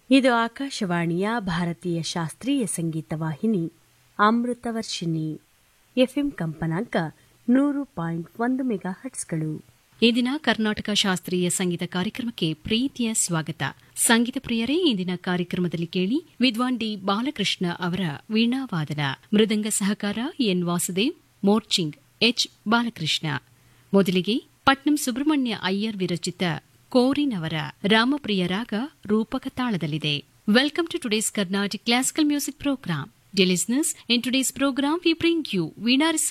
ಇದು ಆಕಾಶವಾಣಿಯ ಭಾರತೀಯ ಶಾಸ್ತ್ರೀಯ ಸಂಗೀತ ವಾಹಿನಿ ಅಮೃತವರ್ಷಿಣಿ. ಎಫ್ಎಂ ಕಂಪನಾಂಕ 100.1 ಮೆಗಾಹರ್ಟ್ಸ್ಗಳು. ಈ ದಿನ ಕರ್ನಾಟಕ ಶಾಸ್ತ್ರೀಯ ಸಂಗೀತ ಕಾರ್ಯಕ್ರಮಕ್ಕೆ ಪ್ರೀತಿಯ ಸ್ವಾಗತ. ಸಂಗೀತ ಪ್ರಿಯರೇ, ಇಂದಿನ ಕಾರ್ಯಕ್ರಮದಲ್ಲಿ ಕೇಳಿ ವಿದ್ವಾನ್ ಡಿ ಬಾಲಕೃಷ್ಣ ಅವರ ವೀಣಾವಾದನ, ಮೃದಂಗ ಸಹಕಾರ ಎನ್ ವಾಸುದೇವ್, ಮೋರ್ಚಿಂಗ್ ಎಚ್ ಬಾಲಕೃಷ್ಣ. ಮೊದಲಿಗೆ ಪಟ್ನಂ ಸುಬ್ರಹ್ಮಣ್ಯ ಅಯ್ಯರ್ ವಿರಚಿತ ಕೋರಿನವರ ರಾಮಪ್ರಿಯ ರಾಗ ರೂಪಕ ತಾಳದಲ್ಲಿದೆ. Welcome to today's Carnatic classical music program. Dear listeners, in today's program we bring you Veena